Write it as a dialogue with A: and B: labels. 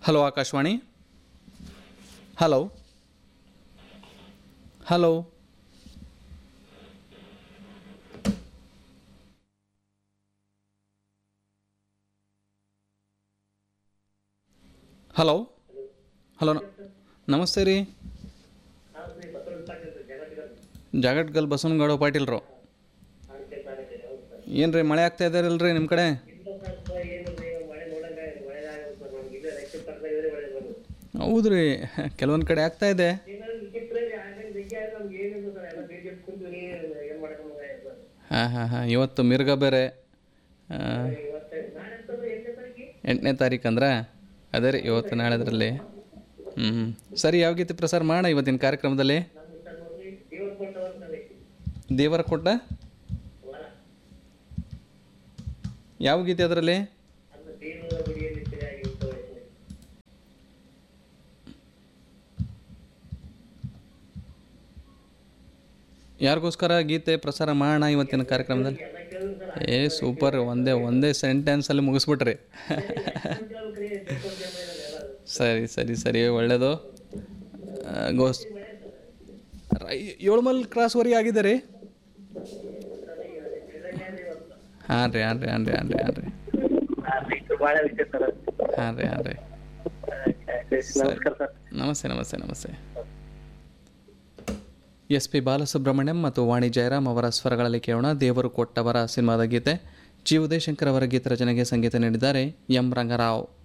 A: Hello Akashvani. Hello hello hello hello ನಮಸ್ತೆ ರೀ. ಜಾಗಟ್ಗಲ್ ಬಸವನಗೌಡ ಪಾಟೀಲ್ರು. ಏನು ರೀ ಮಳೆ ಆಗ್ತಾ ಇದ್ದಾರಲ್ರಿ ನಿಮ್ಮ ಕಡೆ? ಹೌದು ರೀ, ಕೆಲವೊಂದು ಕಡೆ ಆಗ್ತಾ ಇದೆ. ಹಾಂ ಹಾಂ ಹಾಂ, ಇವತ್ತು ಮಿರ್ಗ ಬೇರೆ 8ನೇ ತಾರೀಕು ಅಂದ್ರೆ ಅದೇ ರೀ, ಇವತ್ತು ನಾಳೆದ್ರಲ್ಲಿ. ಸರಿ, ಯಾವ ಗೀತೆ ಪ್ರಸಾರ ಮಾಡೋಣ ಇವತ್ತಿನ ಕಾರ್ಯಕ್ರಮದಲ್ಲಿ? ದೇವರ ಕೊಟ್ಟ ಯಾವ ಗೀತೆ ಅದರಲ್ಲಿ? ಯಾರಿಗೋಸ್ಕರ ಗೀತೆ ಪ್ರಸಾರ ಮಾಡೋಣ ಇವತ್ತಿನ ಕಾರ್ಯಕ್ರಮದಲ್ಲಿ? ಸೂಪರ್, ಒಂದೇ ಸೆಂಟೆನ್ಸಲ್ಲಿ ಮುಗಿಸ್ಬಿಟ್ರಿ. ಸರಿ ಸರಿ ಸರಿ, ಒಳ್ಳೆಯದು. 7 ಮೈಲ್ ಕ್ರಾಸ್ವರೆಗೆ ಆಗಿದೆ ರೀ. ಹಾಂ ರೀ ಹಾಂ ರೀ ಹಾಂ ರೀ ಹಾಂ ರೀ ಹಾಂ ರೀ ಹಾಂ ರೀ ಹಾಂ ರೀ. ನಮಸ್ತೆ ನಮಸ್ತೆ ನಮಸ್ತೆ. SP ಬಾಲಸುಬ್ರಹ್ಮಣ್ಯಂ ಮತ್ತು ವಾಣಿ ಜಯರಾಮ್ ಅವರ ಸ್ವರಗಳಲ್ಲಿ ಕೇಳೋಣ ದೇವರು ಕೊಟ್ಟವರ ಸಿನಿಮಾದ ಗೀತೆ. ಜಿ ಉದಯಶಂಕರ್ ಅವರ ಗೀತ ರಚನೆಗೆ ಸಂಗೀತ ನೀಡಿದ್ದಾರೆ ಎಂ ರಂಗರಾವ್.